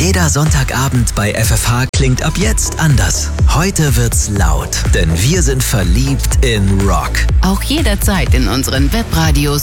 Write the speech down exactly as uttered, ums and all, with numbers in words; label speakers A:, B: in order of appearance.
A: Jeder Sonntagabend bei F F H klingt ab jetzt anders. Heute wird's laut, denn wir sind verliebt in Rock.
B: Auch jederzeit in unseren Webradios